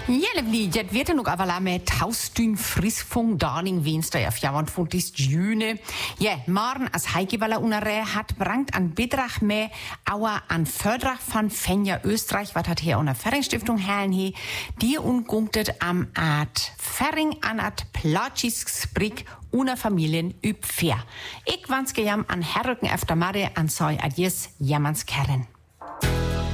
Jelevli, det vet nog avala med taustyn frisfung darling Wednesday af javant von dis June. Ja, morgen as Heigewaller unare hat brangt an Bedrach me aua an Fördrach von Fenja Österreich, wat hat hier unter Ferringstiftung herren he, die ungunktet am Art Ferring an Art Platschisksbrick una Familien üb fair. Ich wanske jam an Herrücken efter Mare an soi adies jammans Kerren.